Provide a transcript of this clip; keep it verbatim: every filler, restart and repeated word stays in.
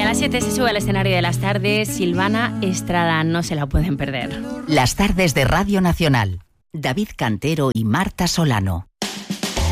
las siete se sube al escenario de las tardes Silvana Estrada, no se la pueden perder. Las tardes de Radio Nacional. David Cantero y Marta Solano.